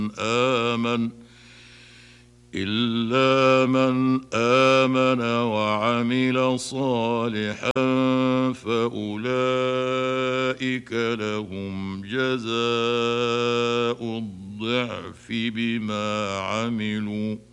آمن وعمل صالحا فأولئك لهم جزاء الضعف بما عملوا